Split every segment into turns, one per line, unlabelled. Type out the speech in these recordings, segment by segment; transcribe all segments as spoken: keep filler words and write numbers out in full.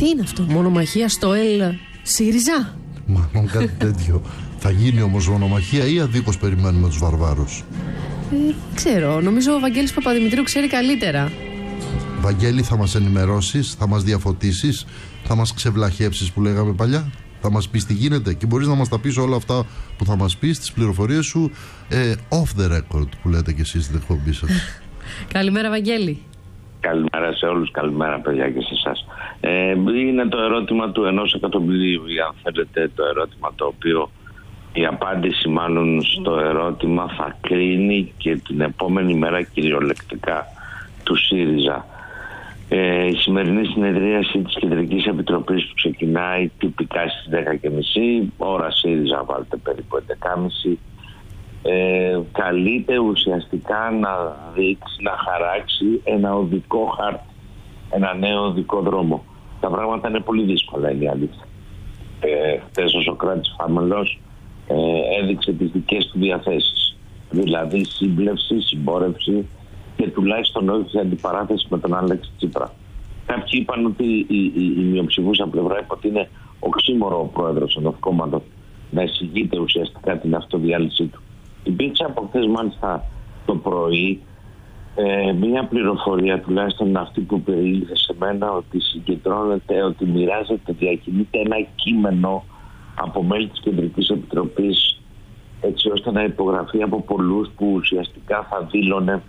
Τι είναι αυτό, μονομαχία στο ΕΛ ΣΥΡΙΖΑ?
Μάλλον κάτι τέτοιο. Θα γίνει όμως μονομαχία ή αδίκως περιμένουμε τους βαρβάρους?
Ε, ξέρω, νομίζω ο Βαγγέλης Παπαδημητρίου ξέρει καλύτερα.
Βαγγέλη, θα μας ενημερώσεις, θα μας διαφωτίσεις, θα μας ξεβλαχεύσεις που λέγαμε παλιά, θα μας πεις τι γίνεται και μπορείς να μας τα πεις όλα αυτά που θα μας πεις, τις πληροφορίες σου ε, off the record που λέτε και εσείς στην εκπομπή σας.
Καλημέρα Βαγγέλη.
Καλημέρα σε όλους, καλημέρα παιδιά και σε εσάς. Ε, είναι το ερώτημα του ενός εκατομμυρίου, αν θέλετε, το ερώτημα το οποίο η απάντηση μάλλον στο ερώτημα θα κρίνει και την επόμενη μέρα κυριολεκτικά του ΣΥΡΙΖΑ. Ε, η σημερινή συνεδρίαση της Κεντρικής Επιτροπής που ξεκινάει τυπικά στις δέκα και μισή, ώρα ΣΥΡΙΖΑ βάλτε περίπου έντεκα και μισή, ε, καλείται ουσιαστικά να δείξει, να χαράξει ένα οδικό χάρτη, ένα νέο οδικό δρόμο. Τα πράγματα είναι πολύ δύσκολα, είναι η αλήθεια. Ε, χτες ο Σωκράτης Φάμελος ε, έδειξε τις δικές του διαθέσεις, δηλαδή σύμπλευση, συμπόρευση και τουλάχιστον όχι αντιπαράθεση με τον Άλεξη Τσίπρα. Κάποιοι είπαν ότι η, η, η μειοψηφούσα πλευρά είπε ότι είναι οξύμορο ο πρόεδρος ενός κόμματος να εισηγείται ουσιαστικά την αυτοδιάλυσή του. Υπήρξε από χθες μάλιστα το πρωί ε, μια πληροφορία, τουλάχιστον αυτή που περιήλθε σε μένα, ότι συγκεντρώνεται, ότι μοιράζεται, διακινείται ένα κείμενο από μέλη της Κεντρικής Επιτροπής, έτσι ώστε να υπογραφεί από πολλούς, που ουσιαστικά θα δήλωνε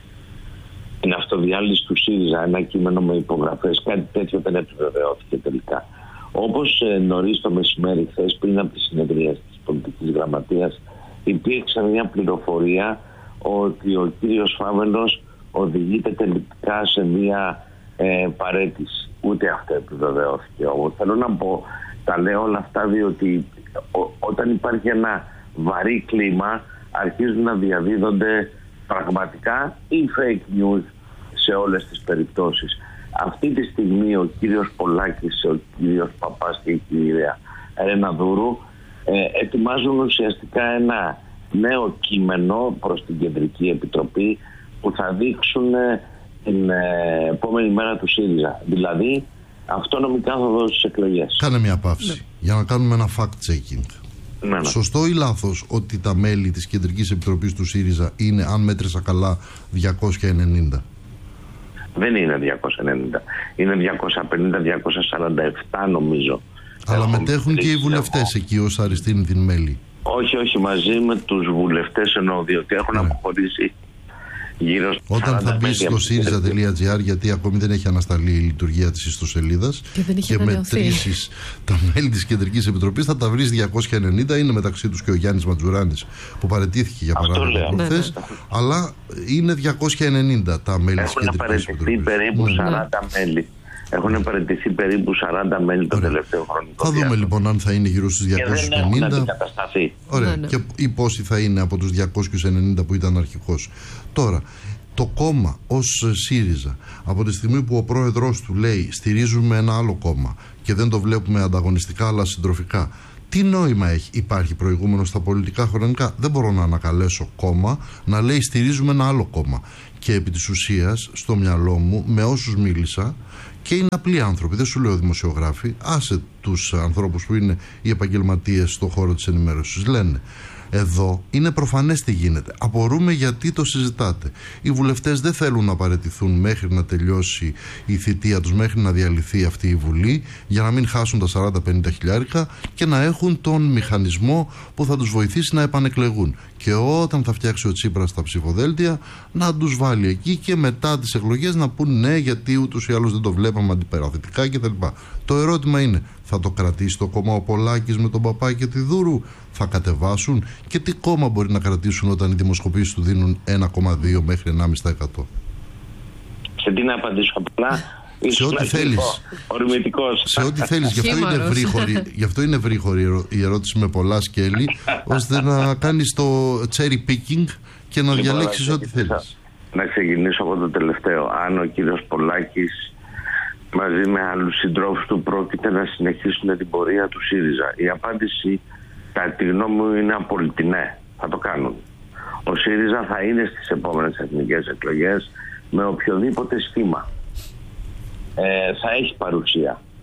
την αυτοδιάλυση του ΣΥΡΙΖΑ, ένα κείμενο με υπογραφές. Κάτι τέτοιο δεν επιβεβαιώθηκε τελικά. Όπως ε, νωρίς το μεσημέρι χθες, πριν από τη συνεδρία της Πολιτικής Γραμματείας, υπήρξε μια πληροφορία ότι ο κύριος Φάμελος οδηγείται τελικά σε μια ε, παρέτηση. Ούτε αυτό επιβεβαιώθηκε. Όμως θέλω να πω, τα λέω όλα αυτά διότι ό, όταν υπάρχει ένα βαρύ κλίμα, αρχίζουν να διαδίδονται πραγματικά ή fake news σε όλες τις περιπτώσεις. Αυτή τη στιγμή ο κύριος Πολάκης, ο κύριος Παπάς και η κυρία Ρένα Δούρου ε, ετοιμάζουν ουσιαστικά ένα νέο κείμενο προς την Κεντρική Επιτροπή που θα δείξουν ε, την ε, επόμενη μέρα του ΣΥΡΙΖΑ. Δηλαδή αυτό νομικά θα δώσει στις εκλογές.
Κάνε μια παύση, ναι, για να κάνουμε ένα fact-checking. Ναι, ναι. Σωστό ή λάθος ότι τα μέλη της Κεντρικής Επιτροπής του ΣΥΡΙΖΑ είναι, αν μέτρησα καλά, διακόσια ενενήντα?
Δεν είναι διακόσια ενενήντα. Είναι διακόσια πενήντα διακόσια σαράντα επτά νομίζω.
Αλλά έχω μετέχουν και οι βουλευτές εκεί ως αριστείλη την μέλη.
Όχι, όχι, μαζί με τους βουλευτές εννοώ, διότι έχουν ναι. αποχωρήσει γύρω στο
Όταν θα μπει στο σύριζα τελεία τζι άρ, γιατί ακόμη δεν έχει ανασταλεί η λειτουργία της ιστοσελίδας και, και μετρήσεις τα μέλη της Κεντρικής Επιτροπής, θα τα βρεις διακόσια ενενήντα. Είναι μεταξύ τους και ο Γιάννης Ματζουράνης που παραιτήθηκε για παράδειγμα προχθές, ναι, ναι. αλλά είναι διακόσια ενενήντα τα μέλη της Κεντρικής Επιτροπής.
Έχουν περίπου ναι. σαράντα μέλη. Έχουν παραιτηθεί περίπου σαράντα μέλη το τελευταίο χρόνο.
Θα δούμε διάστημα. λοιπόν αν θα είναι γύρω στους διακόσιους πενήντα.
Και δεν κατασταθεί.
Ωραία. Ναι, ναι. Και ή πόσοι θα είναι από τους διακόσιους ενενήντα που ήταν αρχικώς. Τώρα, το κόμμα ως ΣΥΡΙΖΑ, από τη στιγμή που ο πρόεδρος του λέει στηρίζουμε ένα άλλο κόμμα και δεν το βλέπουμε ανταγωνιστικά αλλά συντροφικά, τι νόημα έχει? Υπάρχει προηγούμενο στα πολιτικά χρονικά? Δεν μπορώ να ανακαλέσω κόμμα να λέει στηρίζουμε ένα άλλο κόμμα. Και επί της ουσίας, στο μυαλό μου, με όσους μίλησα, και είναι απλοί άνθρωποι, δεν σου λέω δημοσιογράφοι, άσε τους ανθρώπους που είναι οι επαγγελματίες στον χώρο της ενημέρωσης, λένε εδώ είναι προφανές τι γίνεται. Απορούμε γιατί το συζητάτε. Οι βουλευτές δεν θέλουν να παραιτηθούν μέχρι να τελειώσει η θητεία τους, μέχρι να διαλυθεί αυτή η Βουλή, για να μην χάσουν τα σαράντα πενήντα χιλιάρικα και να έχουν τον μηχανισμό που θα τους βοηθήσει να επανεκλεγούν. Και όταν θα φτιάξει ο Τσίπρας τα ψηφοδέλτια, να τους βάλει εκεί και μετά τις εκλογές να πούν ναι, γιατί ούτως ή άλλως δεν το βλέπαμε αντιπαραθετικά κτλ. Το ερώτημα είναι, θα το κρατήσει το κόμμα ο Πολάκης με τον Παπά και τη Δούρου? Θα κατεβάσουν? Και τι κόμμα μπορεί να κρατήσουν όταν οι δημοσκοπήσεις του δίνουν ένα κόμμα δύο μέχρι ενάμιση τοις εκατό?
Σε τι να απαντήσω απλά?
Σε ό,τι θέλεις.
Ορμητικός.
Σε ό,τι θέλεις. Γι' αυτό είναι ευρύχωρη, γι' αυτό είναι ευρύχωρη η ερώτηση με πολλά σκέλη, ώστε να κάνεις το cherry picking και να διαλέξεις ό,τι θέλεις.
Να ξεκινήσω από το τελευταίο. Αν ο κύριος Πολάκης μαζί με άλλους συντρόφους του πρόκειται να συνεχίσουν την πορεία του ΣΥΡΙΖΑ, η απάντηση κατά τη γνώμη μου είναι απόλυτη ναι, θα το κάνουν. Ο ΣΥΡΙΖΑ θα είναι στις επόμενες εθνικές εκλογές με οποιοδήποτε σχήμα. Ε, θα έχει παρουσία.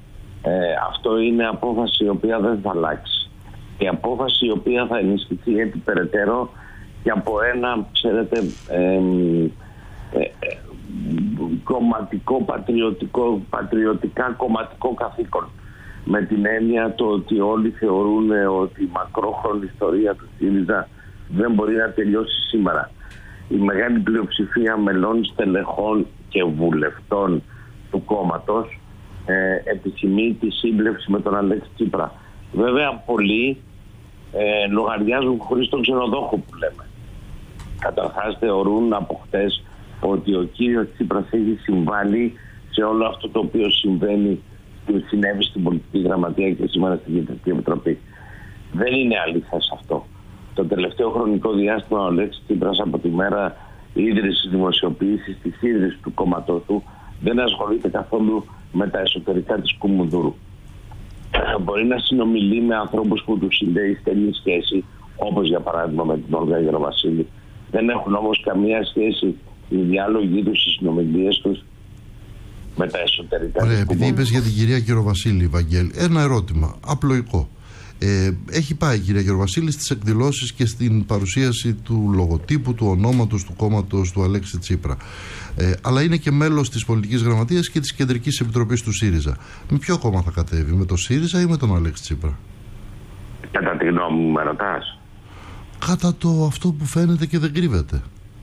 Ε, αυτό είναι απόφαση η οποία δεν θα αλλάξει. Η απόφαση η οποία θα ενισχυθεί έτσι περαιτέρω και από ένα, ξέρετε, ε, ε, ε, κομματικό, πατριωτικό, πατριωτικά κομματικό καθήκον. Με την έννοια το ότι όλοι θεωρούν ότι η μακρόχρονη ιστορία του ΣΥΡΙΖΑ δεν μπορεί να τελειώσει σήμερα. Η μεγάλη πλειοψηφία μελών, στελεχών και βουλευτών του κόμματος ε, επιθυμεί τη σύμπλευση με τον Αλέξη Τσίπρα. Βέβαια πολλοί ε, λογαριάζουν χωρίς τον ξενοδόχο που λέμε. Καταρχάς θεωρούν από χτες ότι ο κύριος Τσίπρας έχει συμβάλει σε όλο αυτό το οποίο συμβαίνει, συνέβη στην πολιτική γραμματεία και σήμερα στην Κεντρική Επιτροπή. Δεν είναι αλήθεια σε αυτό. Το τελευταίο χρονικό διάστημα ο Αλέξης Τσίπρας από τη μέρα ίδρυσης δημοσιοποίησης της ίδρυσης του κόμματός του δεν ασχολείται καθόλου με τα εσωτερικά της Κουμουνδούρου. Μπορεί να συνομιλεί με ανθρώπους που του συνδέει στενή σχέση, όπως για παράδειγμα με την Όλγα Γεροβασίλη. Δεν έχουν όμως καμία σχέση οι διάλογοι τους, οι συνομιλίες τους με τα εσωτερικά.
Ωραία, επειδή είπες για την κυρία Γεροβασίλη, Βαγγέλη, ένα ερώτημα απλοϊκό. Ε, έχει πάει η κυρία Γεροβασίλη στις εκδηλώσεις και στην παρουσίαση του λογοτύπου, του ονόματος του κόμματος του Αλέξη Τσίπρα. Ε, αλλά είναι και μέλος της πολιτικής γραμματείας και της Κεντρικής Επιτροπής του ΣΥΡΙΖΑ. Με ποιο κόμμα θα κατέβει, με το ΣΥΡΙΖΑ ή με τον Αλέξη Τσίπρα?
Κατά τη γνώμη μου με ρωτάς?
Κατά το αυτό που φαίνεται και δεν κρύβεται.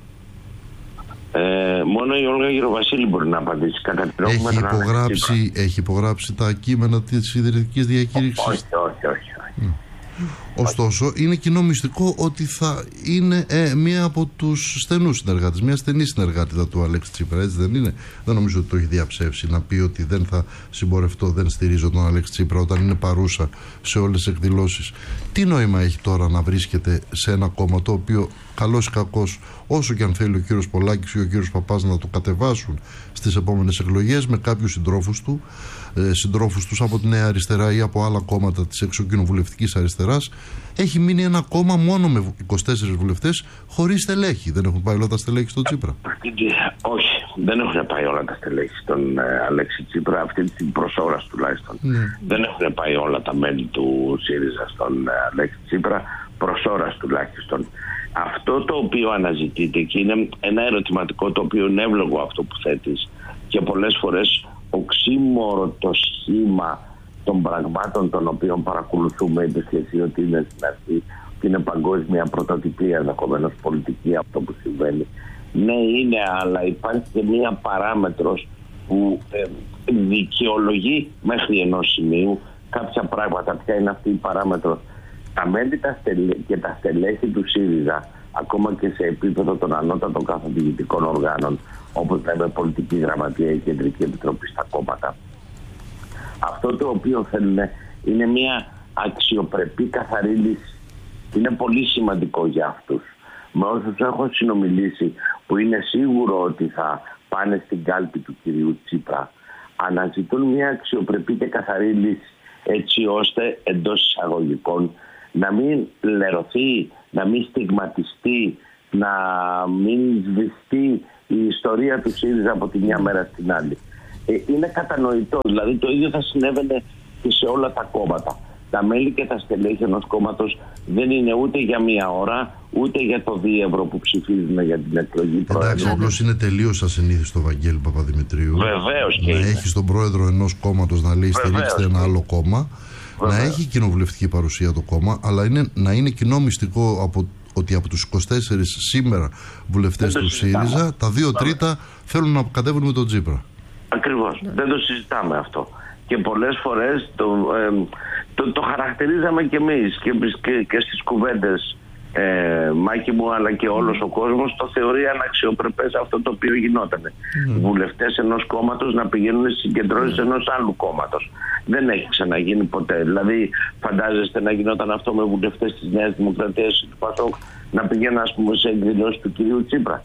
Ε, μόνο η Όλγα Γεροβασίλη μπορεί να απαντήσει. Κατά τη γνώμη μου,
έχει, υπογράψει, έχει υπογράψει τα κείμενα της ιδρυτικής διακήρυξης?
Όχι, όχι, όχι. όχι. Mm.
Ωστόσο, είναι κοινό μυστικό ότι θα είναι ε, μία από τους στενούς συνεργάτες, μία στενή συνεργάτητα του Αλέξη Τσίπρα, έτσι δεν είναι? Δεν νομίζω ότι το έχει διαψεύσει να πει ότι δεν θα συμπορευτώ, δεν στηρίζω τον Αλέξη Τσίπρα όταν είναι παρούσα σε όλες τις εκδηλώσεις. Τι νόημα έχει τώρα να βρίσκεται σε ένα κόμμα το οποίο, καλός ή κακός, όσο και αν θέλει ο κύριος Πολάκης ή ο κύριος Παπάς να το κατεβάσουν στις επόμενες εκλογές με κάποιους συντρόφους του, ε, συντρόφους τους από τη Νέα Αριστερά ή από άλλα κόμματα της εξωκοινοβουλευτικής αριστεράς, έχει μείνει ένα κόμμα μόνο με είκοσι τέσσερις βουλευτές χωρίς στελέχη. Δεν έχουν πάει όλα τα στελέχη στον Τσίπρα?
Όχι, δεν έχουν πάει όλα τα στελέχη στον ε, Αλέξη Τσίπρα, αυτή την προσώρας τουλάχιστον. Mm. Δεν έχουν πάει όλα τα μέλη του ΣΥΡΙΖΑ στον ε, Αλέξη Τσίπρα, προσώρας τουλάχιστον. Αυτό το οποίο αναζητείται και είναι ένα ερωτηματικό το οποίο είναι εύλογο αυτό που θέτεις και πολλές φορές οξύμορο το σχήμα των πραγμάτων των οποίων παρακολουθούμε, είπες και εσύ ότι είναι στην αρχή και είναι παγκόσμια πρωτοτυπία ενδεχομένως πολιτική αυτό που συμβαίνει. Ναι, είναι, αλλά υπάρχει και μία παράμετρος που ε, δικαιολογεί μέχρι ενός σημείου κάποια πράγματα. Ποια είναι αυτή η παράμετρος? Τα μέλη τα στελέ, και τα στελέχη του ΣΥΡΙΖΑ, ακόμα και σε επίπεδο των ανώτατων καθοδηγητικών οργάνων, όπως λέμε πολιτική γραμματεία ή Κεντρική Επιτροπή στα κόμματα, αυτό το οποίο θέλουν είναι μια αξιοπρεπή καθαρή λύση. Είναι πολύ σημαντικό για αυτούς. Με όσους έχω συνομιλήσει που είναι σίγουρο ότι θα πάνε στην κάλπη του κυρίου Τσίπρα, αναζητούν μια αξιοπρεπή και καθαρή λύση, έτσι ώστε εντός εισαγωγικών να μην λερωθεί, να μην στιγματιστεί, να μην σβηστεί η ιστορία του ΣΥΡΙΖΑ από τη μια μέρα στην άλλη. Ε, είναι κατανοητό, δηλαδή το ίδιο θα συνέβαινε και σε όλα τα κόμματα. Τα μέλη και τα στελέχη ενός κόμματος δεν είναι ούτε για μία ώρα, ούτε για το δύο ευρώ που ψηφίζουν για την εκλογή πρόεδρου.
Εντάξει, απλώς είναι τελείως ασυνήθιστο, Βαγγέλη Παπαδημητρίου,
Βεβαίως και
να
είναι.
έχει τον πρόεδρο ενός κόμματος να λέει στηρίξτε ένα άλλο κόμμα. Βεβαίως. Να έχει κοινοβουλευτική παρουσία το κόμμα, αλλά είναι, να είναι κοινό μυστικό από, ότι από τους είκοσι τέσσερις σήμερα βουλευτές του ΣΥΡΙΖΑ, τα δύο τρίτα θέλουν να κατέβουν με τον Τσίπρα.
Ακριβώς. Ναι. Δεν το συζητάμε αυτό. Και πολλές φορές το, ε, το, το χαρακτηρίζαμε κι εμείς και, και, και στις κουβέντες, ε, Μάκη μου, αλλά και όλος ο κόσμος το θεωρεί αναξιοπρεπές αυτό το οποίο γινόταν. Mm. Βουλευτές ενός κόμματος να πηγαίνουν στις συγκεντρώσεις mm. ενός άλλου κόμματος. Δεν έχει ξαναγίνει ποτέ. Δηλαδή, φαντάζεστε να γινόταν αυτό με βουλευτές της Νέας Δημοκρατίας ή του ΠΑΣΟΚ να πηγαίνουν, ας πούμε, σε εκδηλώσεις του κυρίου Τσίπρα?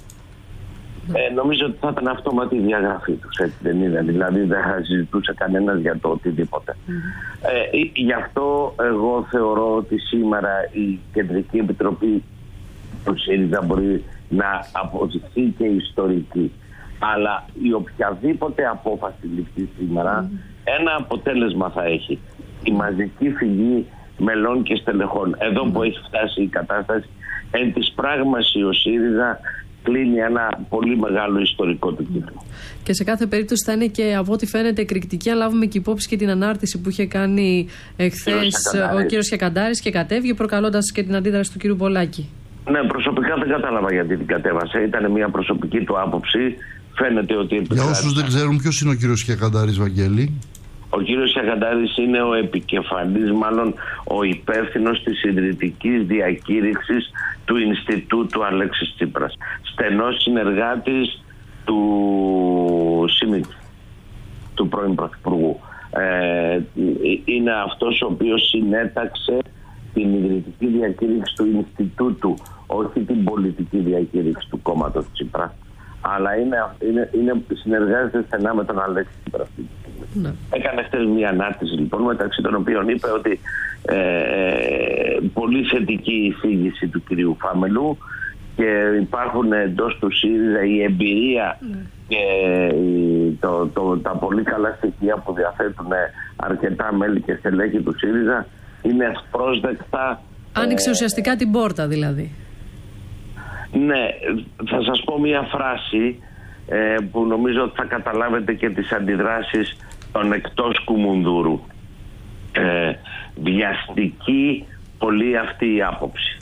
Ε, νομίζω ότι θα ήταν αυτόματη η διαγραφή τους, έτσι δεν είναι? Δηλαδή δεν θα συζητούσε κανένας για το οτιδήποτε. Mm-hmm. Ε, γι' αυτό εγώ θεωρώ ότι σήμερα η Κεντρική Επιτροπή του ΣΥΡΙΖΑ μπορεί να αποδειχθεί και ιστορική. Αλλά η οποιαδήποτε απόφαση ληφθεί σήμερα, mm. ένα αποτέλεσμα θα έχει. Η μαζική φυγή μελών και στελεχών. Εδώ mm. που έχει φτάσει η κατάσταση, εν της πράγμαση ο ΣΥΡΙΖΑ κλείνει ένα πολύ μεγάλο ιστορικό του κύκλο.
Και σε κάθε περίπτωση θα είναι και από ό,τι φαίνεται εκρηκτική, αν λάβουμε και υπόψη και την ανάρτηση που είχε κάνει εχθές ο κύριος Χιακαντάρης και κατέβηκε, προκαλώντας και την αντίδραση του κύριου Πολάκη.
Ναι, προσωπικά δεν κατάλαβα γιατί την κατέβασε. Ήταν μια προσωπική του άποψη. Φαίνεται ότι.
Για όσους δεν ξέρουν, ποιος είναι ο κύριος Χιακαντάρης, Βαγγέλη?
Ο κύριος Χιακαντάρης είναι ο επικεφαλής, μάλλον ο υπεύθυνος της ιδρυτικής διακήρυξης του Ινστιτούτου Αλέξης Τσίπρας. Στενός συνεργάτης του Σιμίτη, του πρώην Πρωθυπουργού. Ε, είναι αυτός ο οποίος συνέταξε την ιδρυτική διακήρυξη του Ινστιτούτου, όχι την πολιτική διακήρυξη του κόμματος Τσίπρα. Αλλά είναι, είναι, είναι, συνεργάζεται στενά με τον Αλέξη Τσίπρα. Ναι. Έκανε χτες μια ανάρτηση, λοιπόν, μεταξύ των οποίων είπε ότι ε, πολύ θετική η εισήγηση του κυρίου Φάμελου και υπάρχουν εντός του ΣΥΡΙΖΑ η εμπειρία ναι. και το, το, τα πολύ καλά στοιχεία που διαθέτουν αρκετά μέλη και στελέχη του ΣΥΡΙΖΑ είναι ευπρόσδεκτα.
Άνοιξε ε, ουσιαστικά την πόρτα δηλαδή.
Ναι, θα σας πω μια φράση ε, που νομίζω ότι θα καταλάβετε και τις αντιδράσεις των εκτός Κουμουνδούρου. Ε, βιαστική πολύ αυτή η άποψη.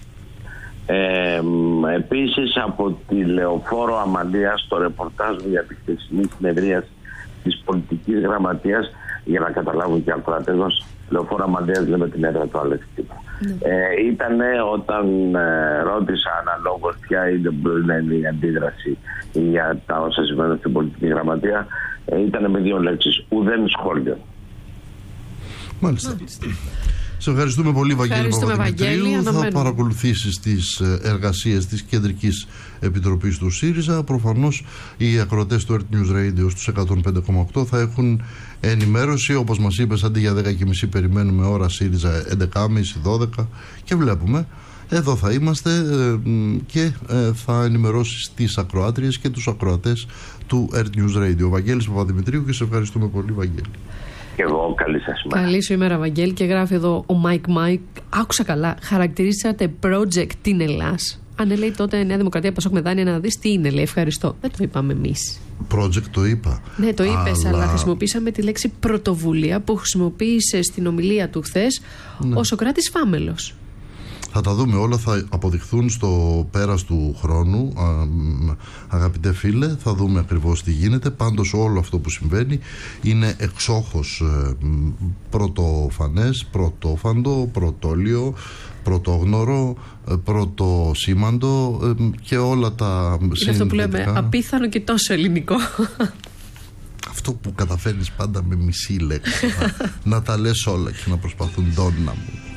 Ε, επίσης από τη Λεωφόρο Αμαλία στο ρεπορτάζ για τη χθεσινή συνεδρία της πολιτικής γραμματείας, για να καταλάβουν και οι ακροατές μας, Λεωφόρο Αμαλίας λέμε την έδρα του Αλέξη Τσίπρα. Ναι. Ε, ήτανε όταν ε, ρώτησα αναλόγως ποια είναι, είναι η αντίδραση για τα όσα συμβαίνουν στην πολιτική γραμματεία, ε, ήτανε με δύο λέξεις, ουδέν σχόλιο.
Μάλιστα. Μάλιστα. Σε ευχαριστούμε πολύ, Βαγγέλη Παπαδημητρίου. Θα παρακολουθήσεις τις εργασίες της Κεντρικής Επιτροπής του ΣΥΡΙΖΑ. Προφανώς οι ακροατές του Earth News Radio στους εκατόν πέντε κόμμα οκτώ θα έχουν ενημέρωση. Όπως μας είπες, αντί για δέκα και μισή περιμένουμε ώρα ΣΥΡΙΖΑ έντεκα και μισή δώδεκα και βλέπουμε. Εδώ θα είμαστε και θα ενημερώσεις τις ακροάτριες και τους ακροατές του Earth News Radio. Βαγγέλης Παπαδημητρίου, και σε ευχαριστούμε πολύ, Βαγγέλη.
Και εγώ, καλή σας ημέρα.
Καλή σου ημέρα, Βαγγέλη. Και γράφει εδώ ο Μάικ Μάικ. Άκουσα καλά. Χαρακτηρίσατε project την Ελλάς. Αν λέει τότε Νέα Δημοκρατία Πασόκ με δάνεια να δεις τι είναι, λέει. Ευχαριστώ. Δεν το είπαμε εμείς.
Project το είπα.
Ναι, το είπες, αλλά... αλλά χρησιμοποίησαμε τη λέξη πρωτοβουλία που χρησιμοποίησε στην ομιλία του χθες ναι. ο Σωκράτης Φάμελος.
Θα τα δούμε όλα, θα αποδειχθούν στο πέρας του χρόνου, α, αγαπητέ φίλε, θα δούμε ακριβώς τι γίνεται. Πάντως όλο αυτό που συμβαίνει είναι εξόχως ε, πρωτοφανές, πρωτόφαντο, πρωτόλιο, πρωτόγνωρο, ε, πρωτοσήμαντο ε, και όλα τα συνθετικά.
Είναι αυτό που λέμε απίθανο και τόσο ελληνικό.
Αυτό που καταφέρνεις πάντα με μισή λέξη να, να τα λες όλα και να προσπαθούν ντόνα μου.